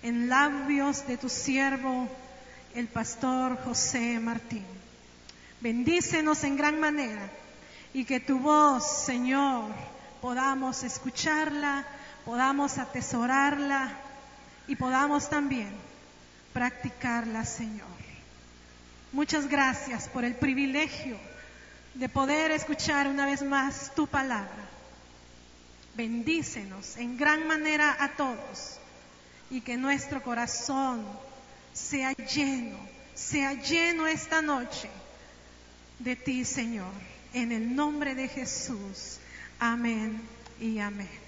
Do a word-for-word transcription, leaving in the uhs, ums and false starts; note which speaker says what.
Speaker 1: en labios de tu siervo, el pastor José Martín. Bendícenos en gran manera y que tu voz, Señor, podamos escucharla, podamos atesorarla y podamos también practicarla, Señor. Muchas gracias por el privilegio de poder escuchar una vez más tu palabra. Bendícenos en gran manera a todos y que nuestro corazón sea lleno, sea lleno esta noche de ti, Señor. En el nombre de Jesús. Amén y amén.